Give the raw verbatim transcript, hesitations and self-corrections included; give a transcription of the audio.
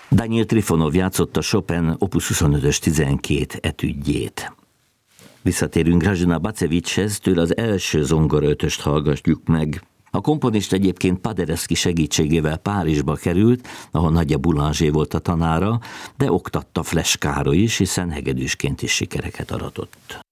Daniel Trifonov játszotta Chopin opus huszonötös tizenkét etüdjét. Visszatérünk Grażyna Bacevicshez, tőle az első zongoraötöst hallgatjuk meg. A komponist egyébként Paderewski segítségével Párizsba került, ahol Nagyja Boulanger volt a tanára, de oktatta Fles Károly is, hiszen hegedűsként is sikereket aratott.